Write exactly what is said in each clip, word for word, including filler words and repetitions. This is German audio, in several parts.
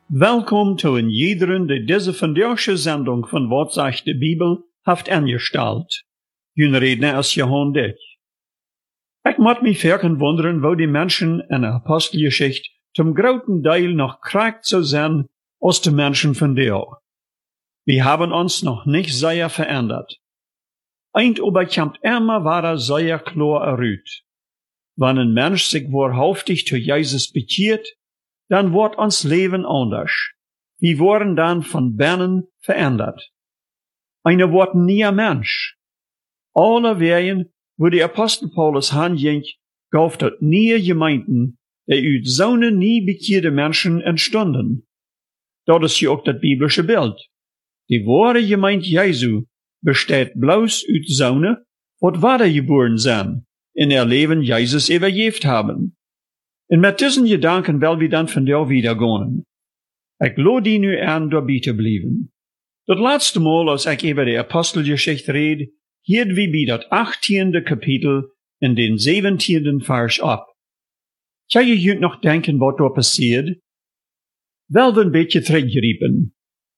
Welkom to een iederen die deze vandaagse zending van Wat zegt de Bibel heeft angesteld. Jun redner als Johan Dich. Ik moet me verken wonderen, wo die Menschen in de Apostelgeschichte zum großen Teil noch krakt so zijn als de Menschen von der. Wir haben uns noch nicht sehr verändert. Eint aber kommt immer wieder sehr klar erüt. Wenn ein Mensch sich wahrhaftig zu Jesus bekehrt, dann wird uns Leben anders. Wir wurden dann von binnen verändert. Eine wird nie ein Mensch. Alle Wegen, wo der Apostel Paulus hinging, gab dort nie Gemeinden, die uit zo'n nie bekeerde Menschen entstanden. Dat is ja auch das biblische Bild. Die wahre Gemeinde Jesu besteht bloß uit zo'n, wat wiedergeboren zijn, in ihr Leben Jesus übergeben haben. Und mit diesen Gedanken will wir dann von der wieder gehen. Ich lade die nu an, dabei zu bleiben. Das letzte Mal, als ich über die Apostelgeschichte rede, hielt wir bei das achttiende Kapitel in den siebzehnten Vers ab. Kann je je noch denken, was da passiert? Wel wir ein bisschen zurückgeriepen.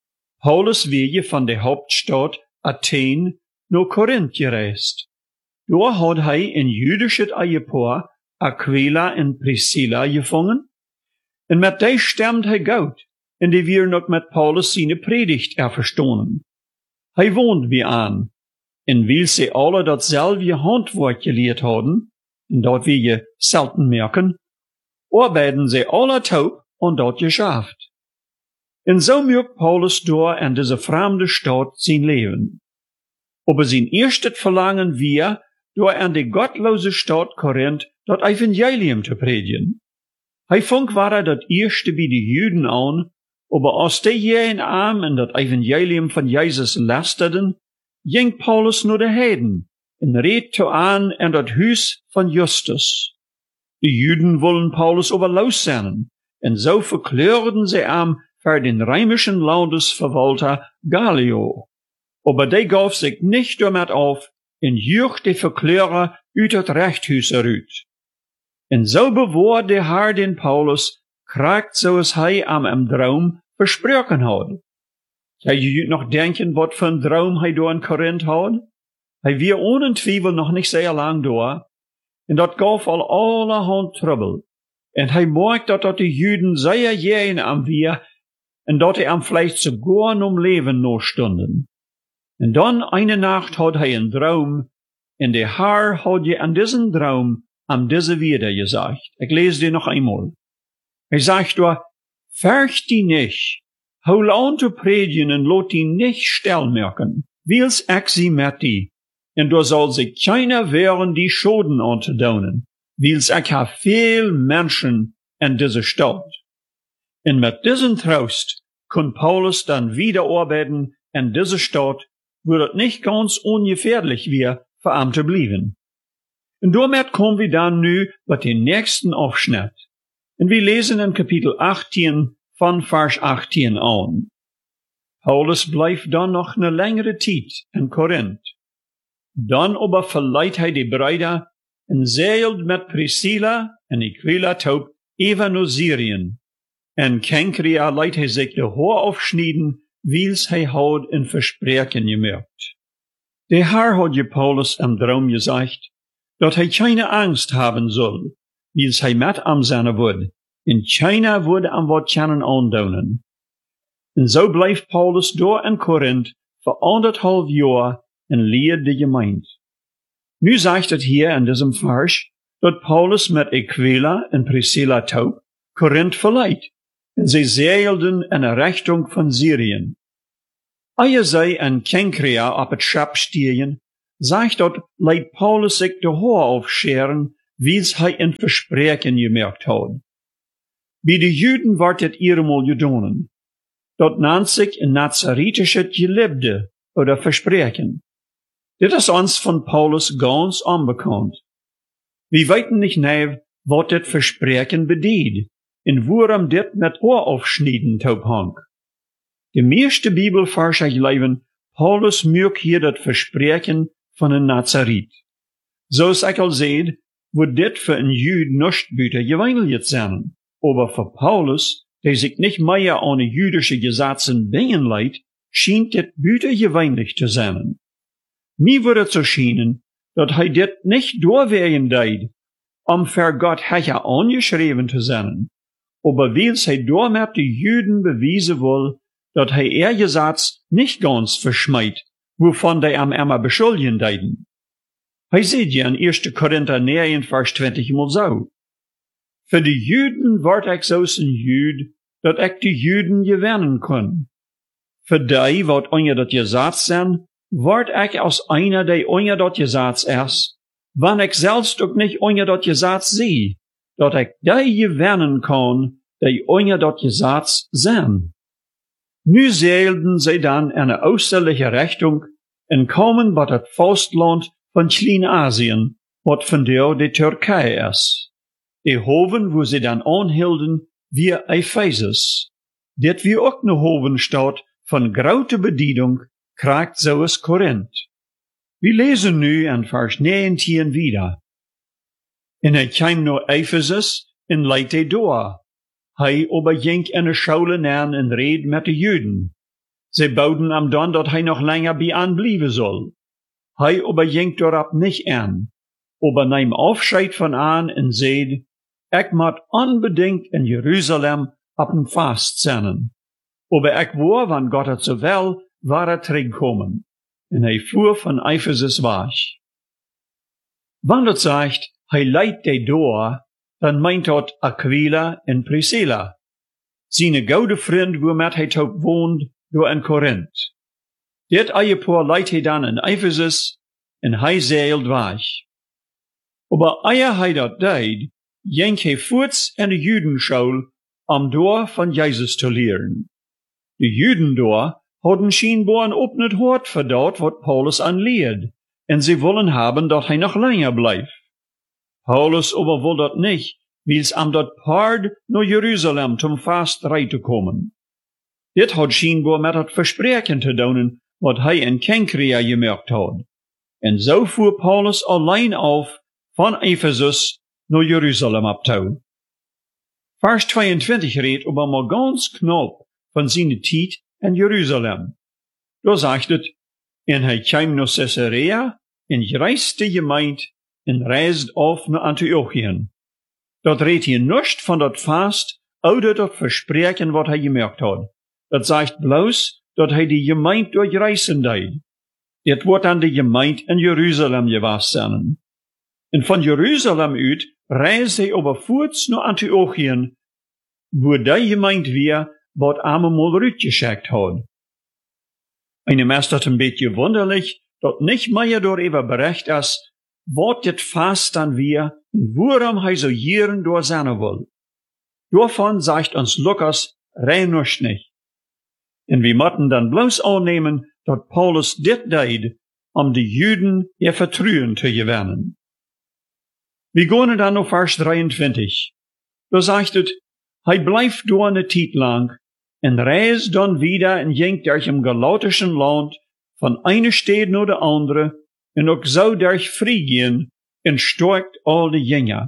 Paulus wäre von der Hauptstadt Athen nach Korinth gereist. Da hat er ein jüdisches Ehepaar Aquila und Priscilla gefangen, und mit die stemmt hij gut, und die wir noch mit Paulus seine Predigt erverstonen. Hij wohnt wie an, und weil sie alle dasselbe Handwerk gelehrt haben, und dort wir je selten merken, arbeiten sie alle taub und dort geschafft. Und so mögt Paulus da in dieser fremde Stadt sein Leben. Aber sein erstes Verlangen wir, da in die gottlose Stadt Korinth das Evangelium zu predigen. Hij fang war das erste bei die Juden an, aber als die jeden Arm in das Evangelium von Jesus lästerten, ging Paulus nur der Heiden und redte an in das Haus von Justus. Die Juden wollen Paulus aber lossenden, und so verklärten sie ihm für den römischen Landesverwalter Gallio. Aber der gab sich nicht damit auf, und jürgt die Verklärer uit het Rechthuis eruit. En so bewaart der Herr den Paulus, kragt zoals hij am im Traum versprochen had. Kan je noch denken, wat für ein Traum hij da in Korinth had? Hij weer ohne Twijfel noch nicht sehr lang da, en dat gaf al allerhand Trouble. En hij merkt dat dat die Juden sehr jähen am wir, en dat hij am vielleicht sogar um Leben noch stunden. En dann eine Nacht had hij een Traum, en der Herr had je an diesen Traum am diese wieder gesagt. Ich lese dir noch einmal. Er sagt da, fürcht die nicht, hol an zu predigen und lot die nicht still merken, wils ich sie mit die, und da soll sich keiner wehren, die Schoden anzudonen, wils ich ha viel Menschen in dieser Stadt. Und mit diesem Trost kann Paulus dann wieder arbeiten in dieser Stadt, wo das nicht ganz ungefährlich wäre, für ihm zu bleiben. Und damit kommen wir dann nu bei den nächsten Abschnitt. Und wir lesen in Kapitel achtzehn von Vers achtzehn an. Paulus bleibt dann noch eine längere Zeit in Korinth. Dann aber verleiht er die Brüder und seilt mit Priscilla und Aquila taub über nach Syrien. Und Kenkrea leiht er sich de Haar aufschneiden, wils er hat in Versprechen gemerkt. Der Herr hat je Paulus im Traum gesagt, dat hij keine Angst haben soll, wils hij met am zijn wordt, en keiner würde am wat kunnen aandoen. En so blijft Paulus door in Korinth voor anderthalb jaar en leert de gemeinde. Nu zegt het hier in diesem Vers, dat Paulus met Aquila en Priscilla taub Korinth verleiht, en sie seilden in de Richtung van Syrien. Eer zij in Kenkrea op het schap stieren, sagt dort, leidt Paulus sich de Haar aufscheren, wie's hij in Versprechen gemerkt hat. Bij de Juden wordt het eenmaal gedonen. Dat nannt sich een nazaretische Gelübde oder Versprechen. Dit is ons von Paulus ganz unbekannt. Wir weten nicht näher, wat dit Versprechen bedeutet, en worum dit met Haar aufschneiden taub hang. De meeste Bibelforscher geloven, Paulus mögt hier dat Versprechen von een Nazaret. Zoals ik al zei, wordt dit voor een Jude nicht buiten gewöhnlich zijn. Aber für Paulus die sich nicht mehr an die jüdische Gesetze bingen leidt, schient dit buitengewöhnlich zu sein. Mir würde zu schienen, dat hij dit nicht doorwegen deed, om für Gott hecher angeschreven zu sein, aber weil hij door met de Juden beweisen will, dat hij er Gesetz nicht ganz verschmeit, wovon die am immer beschuldigen deiden. Hij sieht ja in Eerste Korinther negen, Vers twintig mal so. Für die Juden word ik zoals een Jud, dat ik de Juden gewinnen kon. Für die, wat onder dat Gesetz zijn, word ik als einer, die onder dat Gesetz is, wann ik zelfs ook niet onder dat Gesetz zie, dat ik die gewinnen kan, die onder dat Gesetz zijn. Nu zeilden zij dan in een oostelijke richting en komen bij het vastland van Klein-Asien, wat vandaar de Turkije is. De hoven, wo sie dan aanhielden, wie Ephesus. Dit wie ook een hovenstad van grote bedienung, kraakt zoals Korinth. We lezen nu in vers negentien wieder. En hij kwam naar Ephesus en leidt hij door. Hij overging in de schule neer en reed met de Juden. Zij bouden hem dan dat hij nog langer bij hen blijven zal. Hij overging daarop niet aan, aber neem afscheid van hen en zeid, ik moet unbedingt in Jeruzalem op een vast zijn. Aber ik wou, wann Gott het zo wil, waar er terugkomen. En hij voer van Ephesus weg. Wann het zegt, hij leidt die door, dan meint dat Aquila en Priscilla. Zijn goede vriend, waarmee hij ook woont, door in Korinth. Dit eiepaar leidt hij dan in Ephesus, en hij zeilt weg. Aber eer hij dat deed, ging hij voorts in de Judenschool, om door van Jezus te leren. De Juden door hadden schijnbaar een opnet hart voor dat wat Paulus aanleert, en ze willen hebben dat hij nog langer blijft. Paulus aber wil dat niet, wils am dat paard naar Jeruzalem zum vast rij te komen. Dit had schijnbaar met het verspreken te doen, wat hij in Kenkrea gemerkt had. En zo voer Paulus alleen af van Ephesus naar Jeruzalem op toe. Vers tweeëntwintig redt over maar ganz knap van zijn tijd in Jeruzalem. Daar zegt het, en hij kwam naar Caesarea, en reisde gemeend, en reisde af naar Antiochien. Dat redt hier niets van dat vast, ouder dat verspreken wat hij gemerkt had. Dat zegt bloos, dat hij die gemeend doorreizen deed. Dit wordt aan de gemeend in Jeruzalem gewas zijn. En van Jeruzalem uit reisde hij over voorts naar Antiochien, waar die gemeend weer wat eenmaal uitgeschickt had. Einem ist dat een beetje wunderlich, dat nicht mehr darüber bericht is, wat dit vast dan weer, en waarom hij zo jaren door zijn wil. Daarvan zegt ons Lukas rein nichts nicht. En we moeten dan bloos aannemen, dat Paulus dit deed, om de Juden ihr Vertrauen te gewinnen. We gaan dan naar vers drieëntwintig. Daar zegt het, hij blijft door een tijd lang, en reist dan wieder en ging durch im galatischen Land von einer Stadt naar de andere, en ook zo durch Phrygien, en stärkt al de Jünger.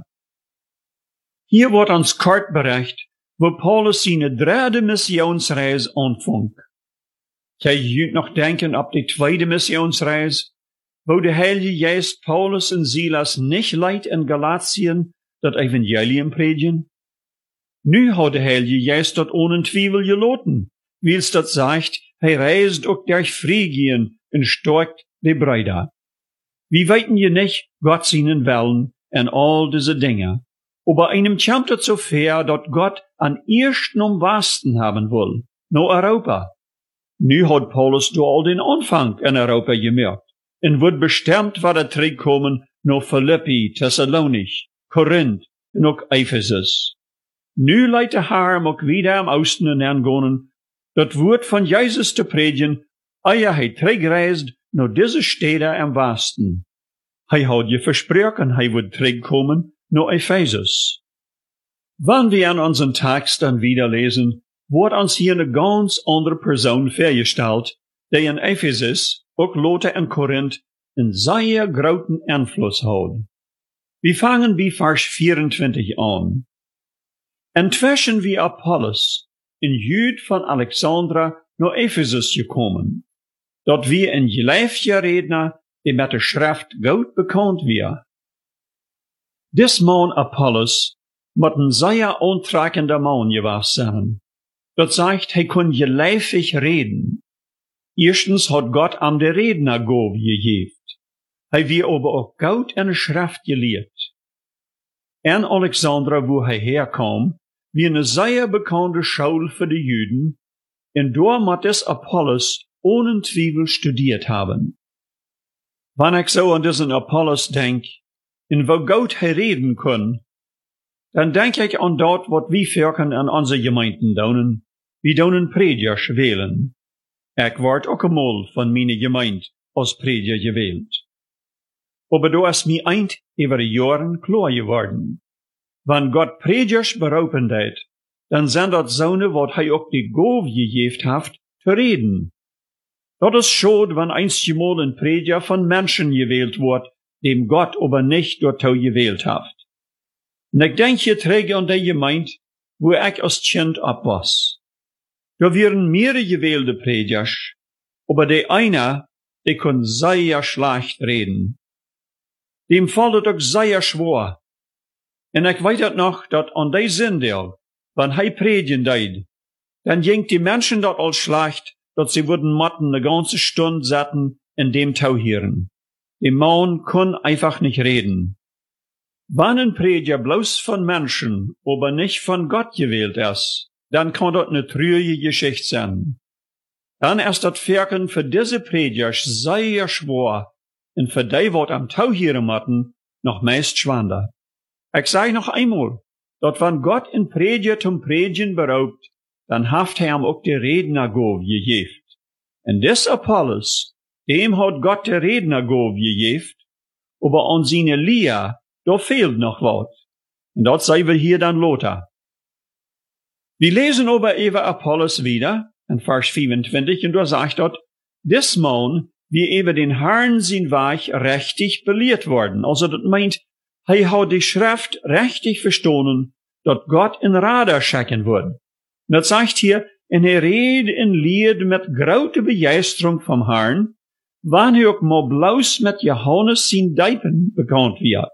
Hier wordt ons kort bericht, wo Paulus seine derde Missionsreis aanvang. Gij kunt nog denken op de tweede Missionsreis, wo de Heilige Geist Paulus en Silas nicht leidt in Galatien dat Evangelium predigen? Nu had de Heilige Geist dat ohne Twijfel geloten, wils dat zegt, hij reist ook durch Phrygien en stärkt de Brüder. Wir weten je nicht Gott seinen Willen en all diese Dinge. Aber einem kommt es so fair, dat Gott an ersten am wahrsten haben will, no Europa. Nu hat Paulus do all den Anfang in Europa gemerkt, en wird bestimmt wat er terugkommen no Philippi, Thessalonich, Korinth en ook Ephesus. Nu leidt de Herr ook wieder am Osten en aangonen, dat woord van Jezus te predigen, eer hij terugreist naar deze steden am Westen. Hij had je versproken, hij wordt terugkomen naar Ephesus. Wann wir an unseren Text dann wieder lesen, wird uns hier eine ganz andere Person vorgestellt, die in Ephesus, auch Lotte in Korinth, einen sehr großen Einfluss hat. Wir fangen bei Vers vierentwintig an. Inzwischen wie Apollos in Jud von Alexandra naar Ephesus gekommen. Dort wir een gelijfje redner, die met de schrift goed bekend weer. Dis man Apollos moet een zeer aantrekkender man geweest zijn. Dat zegt, hij kon gelijfig reden. Eerstens had God am de rednergabe gegeven. Hij weer aber ook goed in de schrift geleerd. En Alexandra, wo hij herkwam, wie een zeer bekende school voor de Juden, en door moet des Apollos ohne Zweifel studiert haben. Wann ich so an diesen Apollos denk, in wo gut hij reden kon, dann denk ich an dort, wat wie Völkern an onze Gemeinden doen, wie doen Prediger wählen. Ich word ook eenmaal van meine Gemeinde als Prediger gewählt. Aber da ist mir eint über die Jahren klar geworden. Wenn Gott Predigers berufen deed, dann sind dat zonen wat hij ook die Gabe gegeben hat, zu reden. Dat is schade, wenn einstmal ein Prediger von Menschen gewählt wird, dem Gott aber nicht dazu gewählt hat. Und ich denke, träge an die Gemeinde, wo ich als Kind ab was. Da wären mehrere gewählte Predigers, aber der einer, der kann sehr schlecht reden. Dem fällt auch sehr schwer. Und ich weiß noch, dass an die Sindel, wenn er predigen deed, dann ging die Menschen dort als schlecht, dass sie würden matten eine ganze Stunde satten in dem Tauhieren. Der Mann kann einfach nicht reden. Wenn ein Prediger bloß von Menschen, aber nicht von Gott gewählt ist, dann kann dort eine trüge Geschichte sein. Dann ist das Werken für diese Prediger sehr schwer und für die, wat am Tauhieren matten, noch meist schwander. Ich sage noch einmal, dass wenn Gott ein Prediger zum Predigen beraubt, dann haft er ihm auch die Rednergabe gegeben. Und des Apollos, dem hat Gott die Rednergabe gegeben, aber an seine Lehre, da fehlt noch was. Und das sei wir hier dann Lothar. Wir lesen aber über Apollos wieder, in Vers vierundzwanzig, und da sagt dort, des Mann, wie über den Herrn sein Weg richtig belehrt worden. Also das meint, er hat die Schrift richtig verstanden, dass Gott in Radar schicken würde. Und das sagt hier, en er redet en leert mit grote Begeisterung vom Herrn, wann er auch mal bloß mit Johannes sein Deipen bekannt wird.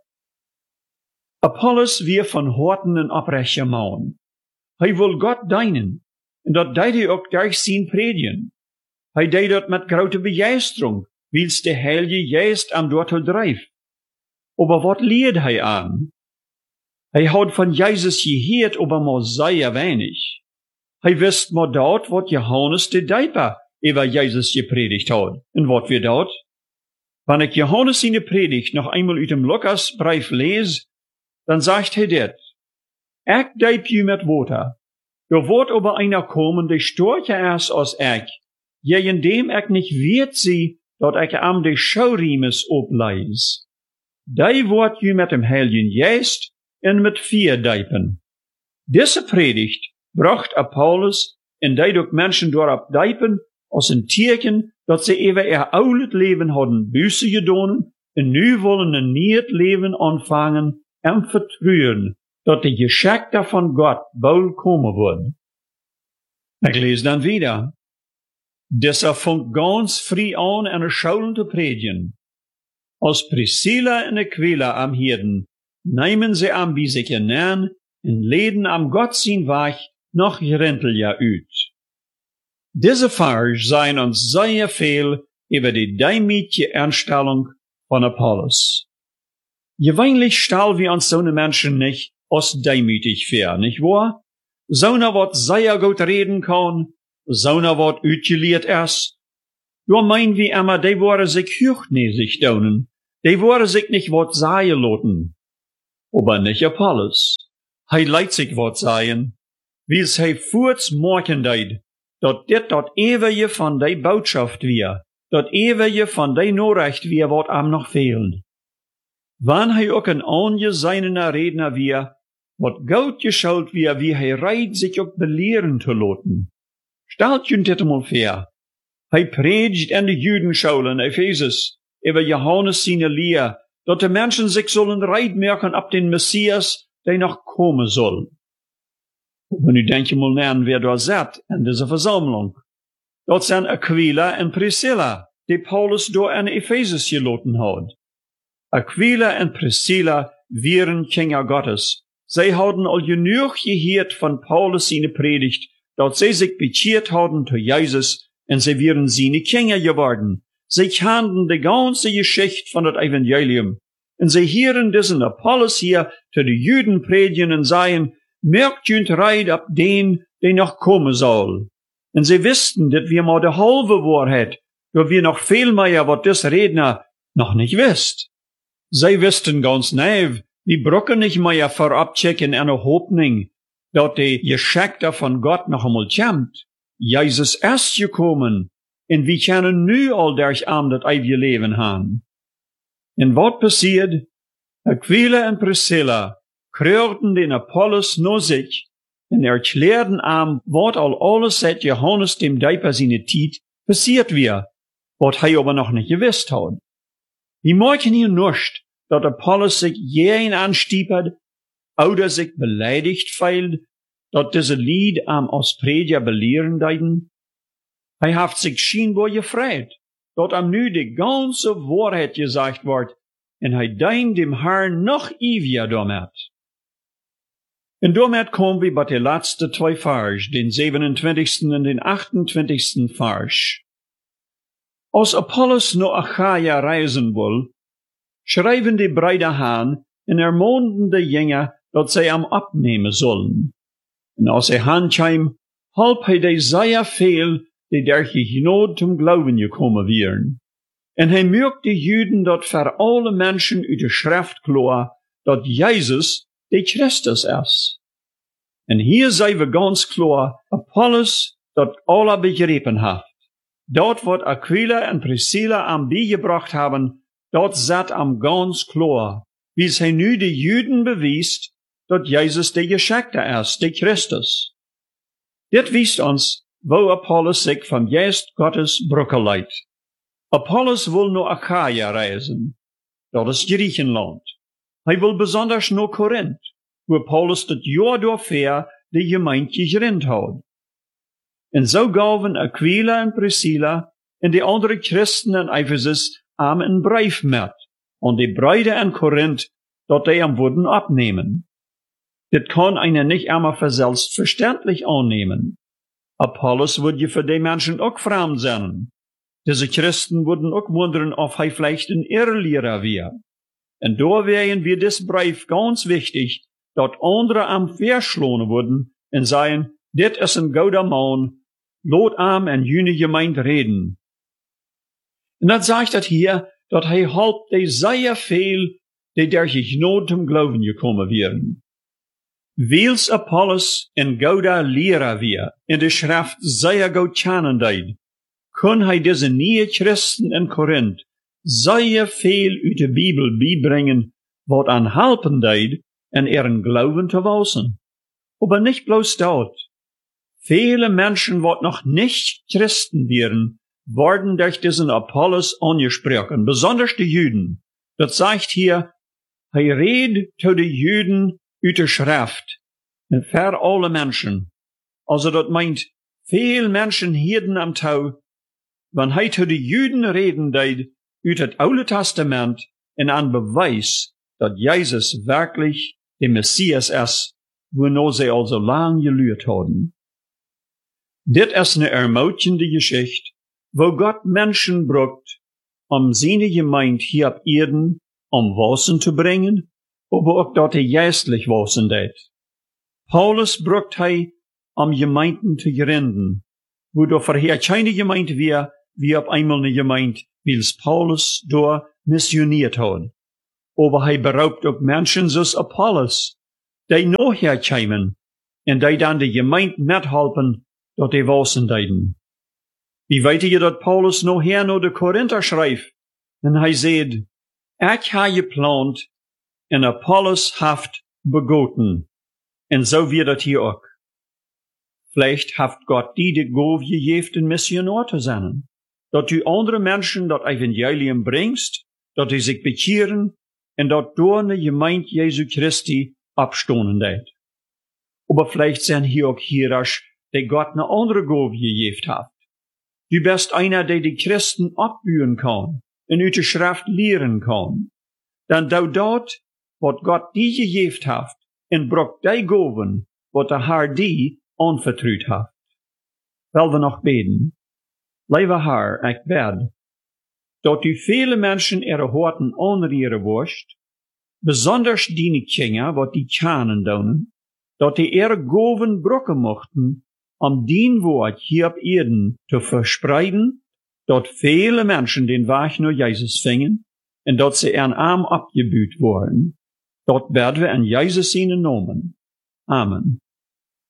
Apollos wir von Horten en oprechter Mann. Hij will Gott dienen, und dat deed hij ook durch sein Predigen. Hij deed dat mit grote Begeisterung, wils de Heilige Geist am dort drijft. Aber wat leert hij an? Hij hat von Jesus gehört, aber mal sehr wenig. Hij wist maar dort, wat Johannes de Deiper über Jesus gepredigt hat. Und wat wir dort? Wenn ich Johannes seine Predigt noch einmal uit dem Lukasbrief lese, dann sagt er det. Ich deip je mit Water. Da wird aber einer kommen, der stärker ist als ich, gegen dem ich nicht wird sie, dat ich am de Schauriemes obleis. Die wird je mit dem Heiligen Geist und mit vier Deipen. Diese Predigt bracht Apollos en die durch Menschen dorp deipen als een teken dat ze even ihr oudet Leben hadden Buße gedonen en nu wollen een nieuw Leben anfangen en vertrouwen dat de Geschenke von Gott bald kommen würden. Ich lese dann wieder. Dieser fängt ganz früh an, eine Schule zu predigen. Als Priscilla und Aquila am Hirden, nehmen sie am wie sich ernähren und leden am Gott sein Weg noch Grenteljahr uit. Diese Vers seien uns sehr viel über die demütige Einstellung von Apollos. Gewöhnlich stellen wir uns so eine Menschen nicht als demütig vor, nicht wahr? So eine, wat sehr gut reden kann, so eine, wat utgeleerd ist. Nur meinen wir immer, die wollen sich hochnäsig tun, die wollen sich nicht wat sagen lassen. Aber nicht Apollos. Hij leidt sich wat sagen, wie es hij voorts maken deed, dat dit dat eeuwige van die boodschap weer, dat eeuwige van die Nachricht weer wat am noch fehlt. Wann hij ook een aangezeine Redner weer, wat goed geschaut weer, wie hij reit sich ook belehren te laten. Stellt je dit mal vor. Hij predigt in de Judenschulen Ephesus über Johannes seine Lehr, dat de Menschen sich sollen reit merken ab den Messias, der noch kommen soll. Maar nu denk je mal na wer daar zat in deze verzameling. Dat zijn Aquila en Priscilla, die Paulus door aan Ephesus gelaten had. Aquila en Priscilla waren Kinder Gottes. Zij hadden al genoeg gehoord van Paulus zijn predigt, dat zij zich bekeerd hadden tot Jezus en zij waren zijn Kinder geworden. Zij kenden de ganze Geschichte van het Evangelium. En zij hieren diesen Apollos hier tot de Juden predigen en zeiden, merkt junt reid op den, die nog komen zal. En zij wisten dat we maar de halve waarheid, dat we nog veel meer wat des Redner nog niet wist. Zij wisten ganz naiv, we brokken niet meer voorop checken en een hoopning, dat de Geschichte van God nog eenmaal komt. Jezus is gekomen, en we kunnen nu al durch aan dat eeuwige leven gaan. En wat passiert? Aquila en Priscilla kreurten den Apollos naar zich en erklärten aan wat al alles seit Johannes dem Döper seine Tijd passiert weer, wat hij aber nog niet gewusst had. We merken hier nicht, dat Apollos sich jeden anstiepert, oder sich beleidigt feilt, dat diese Lied am als Prediger belehren deiden. Hij heeft sich scheinbar gefreut, dat am nu de ganze Wahrheit gesagt wordt, en hij dient dem Herrn noch ewiger damit. En damit komen we bij de laatste twee vers, den zevenentwintigsten en den achtentwintigsten vers. Als Apollos naar Achaia reizen wil, schrijven de Brüder aan en ermahnen de Jünger, dat zij hem opnemen zullen. En als hij aankwam, halp hij de zeer veel, die durch die Gnade zum Glauben gekommen wären. En hij merkt de Juden dat voor alle mensen uit de Schrift klar, dat Jezus de Christus is. En hier zijn we ganz klar, Apollos dat alle begrepen heeft. Dat wat Aquila en Priscilla am bijgebracht hebben, dat zat am ganz klar. Wie hij nu de Juden bewijst, dat Jezus de Geschichte is, de Christus. Dit wijst ons, wo Apollos sich vom Geist Gottes brücken leidt. Apollos will naar Achaia reisen. Dat is Griechenland. Hij wil besonders naar Korinth, wo Paulus dat jaar doorver de gemeente gegründet had. En zo gaven Aquila en Priscilla en de andere Christen in Ephesus am een brief met, aan de Brüder in Korinth, dat die am würden abnehmen. Dit kann einer nicht einmal für selbstverständlich annehmen. Apollos würde je für die Menschen auch fremd sein. Diese Christen würden auch wundern, ob er vielleicht ein Irrlehrer wäre. Und da wären wir des Brief ganz wichtig, dat andere am verschlonen würden und sagen, dit is ein guter Mann, lot am en jene Gemeinde reden. Und dann sagt er hier, dat hij halb de sehr viel, die durch die Gnade zum Glauben gekommen wären. Wils Apollos en gouda Lehrer weer, in de Schrift sehr gut kennen deed, kon hij deze nieuwe Christen in Korinth sehr veel uit de Bibel bijbrengen, wat aan helpen deed, en ihren Glauben te walsen. Aber nicht bloß dort. Viele Menschen, wat noch nicht Christen wären, worden durch diesen Apollos angesprochen, besonders die Juden. Das sagt hier, hij redet zu den Juden uit de Schrift, en für alle Menschen. Also dat meint, veel Menschen hielden am Tau, wann hij zu den Juden reden deed, uit het Oude Testament, en an Beweis, dat Jesus wirklich der Messias ist, wono sie also lang gelührt haben. Dit ist eine ermutigende Geschichte, wo Gott Menschen braucht, um seine Gemeinde hier auf Erden um Wassen zu bringen, aber auch dort er geistlich Wassen tät. Paulus braucht hij um Gemeinden zu gründen, wo da vorher keine Gemeinde wäre, wie auf einmal eine Gemeinde, wie es Paulus da missioniert hat. Aber hij beraubt auch Menschen so Apollos, die nachher kämen, und die dann die Gemeinde mithelfen, dat die Wassen deiden. Wie weet je dat Paulus nachher naar de Korinther schrijft, en hij zegt, ik ha geplant, en Apollos haft begoten. En zo wird dat hier ook. Vielleicht haft Gott die de Gabe gegeven, een missionaar te zijn. Dat u andere Menschen dat Evangelium bringst, dat die sich bekehren, en dat door de Gemeinde Jesu Christi abstonen deed. Aber vielleicht sind hier auch hierasch, die Gott eine andere Gabe gegeben hat. Du bist einer, der die Christen abbühen kann, und uit de Schrift lehren kann. Dann du dort, was Gott dir gegeben hat, und bruch die Gaben, was der Herr dir anvertraut hat. Weil wir noch beten. Lieber Herr, ich bete, dat du viele Menschen ihre Horten anrühren wirst, besonders die Kinder, wat die kennen doen, dat die ihre Gaben bruchen mochten, um dien Wort hier auf Erden zu verspreiden, dat viele Menschen den Weg nur Jesus fingen, und dat sie ihren Arm abgebüht wurden. Dort werden wir in Jesus seinen Namen. Amen.